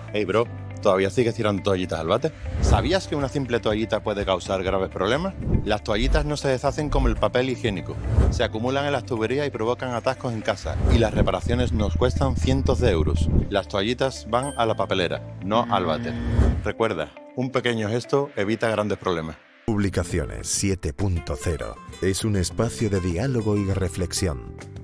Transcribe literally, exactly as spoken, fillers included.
Hey bro, ¿todavía sigues tirando toallitas al váter? ¿Sabías que una simple toallita puede causar graves problemas? Las toallitas no se deshacen como el papel higiénico. Se acumulan en las tuberías y provocan atascos en casa, y las reparaciones nos cuestan cientos de euros. Las toallitas van a la papelera, no al váter. Recuerda, un pequeño gesto evita grandes problemas. Publicaciones siete punto cero es un espacio de diálogo y reflexión.